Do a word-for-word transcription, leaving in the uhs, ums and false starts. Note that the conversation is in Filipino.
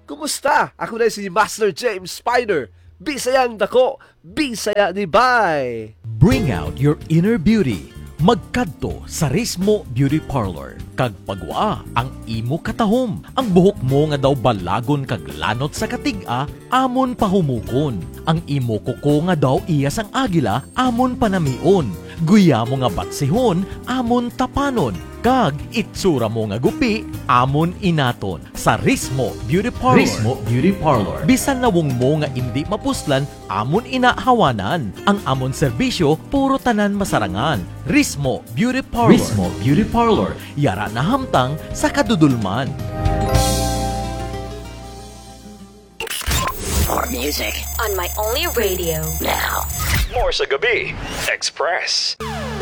Kumusta? Ako na si Master James Spider. Bisayang dako, bisaya ni Bay. Bring out your inner beauty. Magkadto sa Rismo Beauty Parlor. Kag pagwa ang imo katahom. Ang buhok mo nga daw balagon kag lanot sa katiga, amon pahumukon. Ang imo kuko nga daw iyas ang agila, amon panamion. Guya mo nga batsihon, amon tapanon. Kag itsura mo nga gupi, amon inaton. Sa Rismo Beauty Parlor. Rismo Beauty Parlor. Bisan nawong mo nga hindi mapuslan, amon inahawanan. Ang amon serbisyo, puro tanan masarangan. Rismo Beauty Parlor. Rismo Beauty Parlor. Yara na hamtang sa kadudulman. More music on my only radio. now. More sa gabi. Express.